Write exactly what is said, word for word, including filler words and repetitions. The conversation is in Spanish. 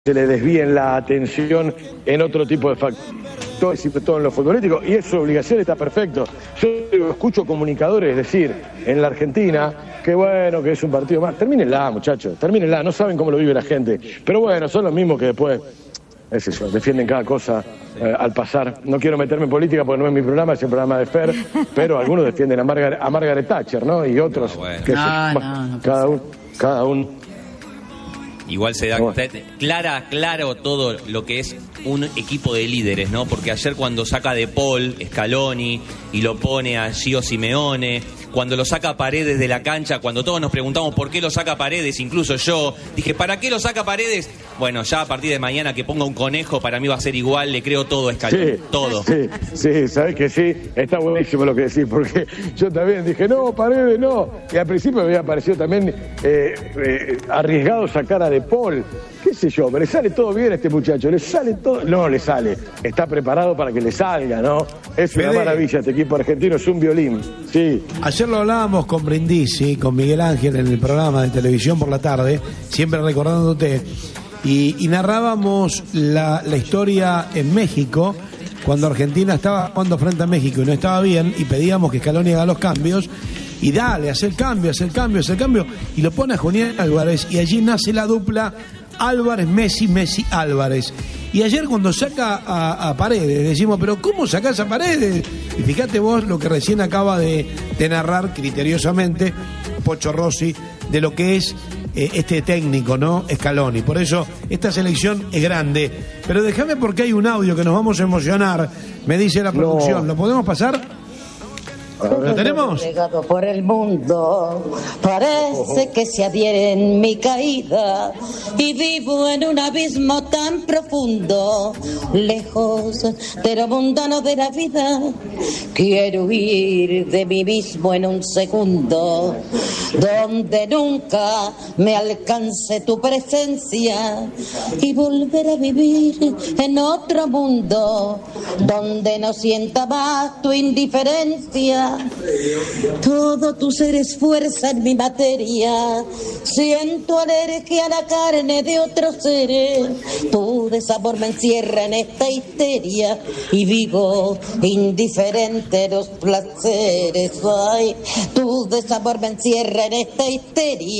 se le desvíen la atención en otro tipo de factores y todo en lo futbolístico, y es su obligación, está perfecto. Yo escucho comunicadores decir en la Argentina que bueno, que es un partido más. Termínenla, muchachos, termínenla, no saben cómo lo vive la gente. Pero bueno, son los mismos que después, es eso, defienden cada cosa eh, al pasar. No quiero meterme en política porque no es mi programa, es el programa de Fer, pero algunos defienden a Margaret, a Margaret Thatcher, ¿no? Y otros, no, bueno. que no, se, no, no cada uno, cada uno. Igual se da clara, claro todo lo que es un equipo de líderes, ¿no? Porque ayer cuando saca de Paul, Scaloni, y lo pone a Gio Simeone, cuando lo saca Paredes de la cancha, cuando todos nos preguntamos por qué lo saca Paredes, incluso yo, dije, ¿para qué lo saca Paredes? Bueno, ya a partir de mañana que ponga un conejo, para mí va a ser igual, le creo todo a Scaloni, sí, todo. Sí, sí, sabes que sí, está buenísimo lo que decís, porque yo también dije, no, Paredes no, y al principio me había parecido también eh, eh, arriesgado sacar a De Paul, qué sé yo, pero le sale todo bien a este muchacho, le sale todo, no le sale, está preparado para que le salga, ¿no? Es una Fede, maravilla, este equipo argentino es un violín, sí. Ayer lo hablábamos con Brindisi, con Miguel Ángel en el programa de televisión por la tarde, siempre recordándote, y, y narrábamos la, la historia en México, cuando Argentina estaba jugando frente a México y no estaba bien, y pedíamos que Scaloni haga los cambios, y dale, hace el cambio, hace el cambio, hace el cambio, y lo pone a Julián Álvarez, y allí nace la dupla Álvarez-Messi, Messi-Álvarez. Y ayer cuando saca a, a Paredes, decimos, pero ¿cómo sacás a Paredes? Y fíjate vos lo que recién acaba de, de narrar criteriosamente Pocho Rossi de lo que es eh, este técnico, ¿no? Scaloni. Por eso esta selección es grande. Pero déjame porque hay un audio que nos vamos a emocionar, me dice la producción. No. ¿Lo podemos pasar? ¿Lo tenemos? Regado por el mundo, parece que se adhiere en mi caída y vivo en un abismo tan profundo, lejos de lo mundano de la vida. Quiero huir de mí mismo en un segundo, donde nunca me alcance tu presencia y volver a vivir en otro mundo, donde no sienta más tu indiferencia. Todo tu ser es fuerza en mi materia. Siento alergia a la carne de otros seres. Tu desamor me encierra en esta histeria y vivo indiferente a los placeres. Ay, tu desamor me encierra en esta histeria.